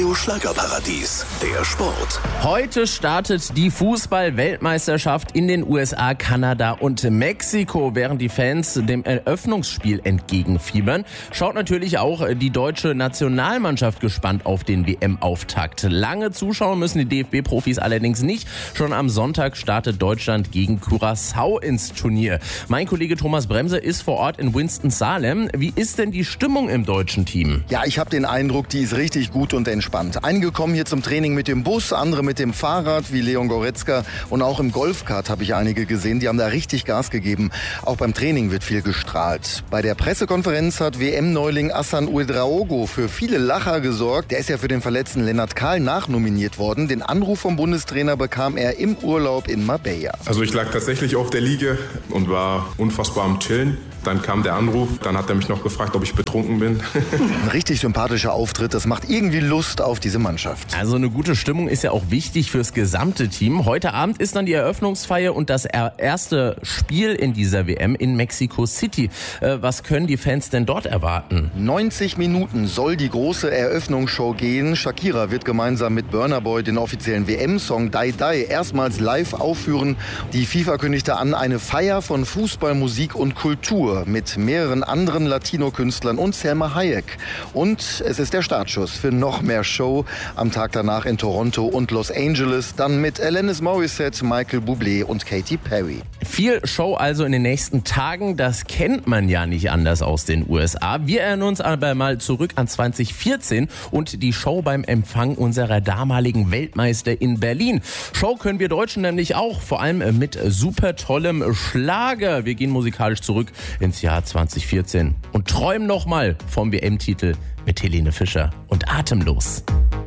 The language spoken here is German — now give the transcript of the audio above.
Schlagerparadies, der Sport. Heute startet die Fußball-Weltmeisterschaft in den USA, Kanada und Mexiko. Während die Fans dem Eröffnungsspiel entgegenfiebern, schaut natürlich auch die deutsche Nationalmannschaft gespannt auf den WM-Auftakt. Lange zuschauen müssen die DFB-Profis allerdings nicht. Schon am Sonntag startet Deutschland gegen Curaçao ins Turnier. Mein Kollege Thomas Bremse ist vor Ort in Winston-Salem. Wie ist denn die Stimmung im deutschen Team? Ja, ich habe den Eindruck, die ist richtig gut und entspannt. Einige kommen hier zum Training mit dem Bus, andere mit dem Fahrrad, wie Leon Goretzka. Und auch im Golfkart habe ich einige gesehen, die haben da richtig Gas gegeben. Auch beim Training wird viel gestrahlt. Bei der Pressekonferenz hat WM-Neuling Hassan Ouedraogo für viele Lacher gesorgt. Der ist ja für den verletzten Lennart Kahl nachnominiert worden. Den Anruf vom Bundestrainer bekam er im Urlaub in Marbella. Also ich lag tatsächlich auf der Liege und war unfassbar am Chillen. Dann kam der Anruf, dann hat er mich noch gefragt, ob ich betrunken bin. Ein richtig sympathischer Auftritt, das macht irgendwie Lust auf diese Mannschaft. Also eine gute Stimmung ist ja auch wichtig fürs gesamte Team. Heute Abend ist dann die Eröffnungsfeier und das erste Spiel in dieser WM in Mexico City. Was können die Fans denn dort erwarten? 90 Minuten soll die große Eröffnungsshow gehen. Shakira wird gemeinsam mit Burna Boy den offiziellen WM-Song Die Die erstmals live aufführen. Die FIFA kündigte an, eine Feier von Fußball, Musik und Kultur mit mehreren anderen Latino-Künstlern und Selma Hayek. Und es ist der Startschuss für noch mehr Show am Tag danach in Toronto und Los Angeles. Dann mit Alanis Morissette, Michael Bublé und Katy Perry. Viel Show also in den nächsten Tagen. Das kennt man ja nicht anders aus den USA. Wir erinnern uns aber mal zurück an 2014 und die Show beim Empfang unserer damaligen Weltmeister in Berlin. Show können wir Deutschen nämlich auch, vor allem mit super tollem Schlager. Wir gehen musikalisch zurück ins Jahr 2014 und träumen nochmal vom WM-Titel mit Helene Fischer und Atemlos.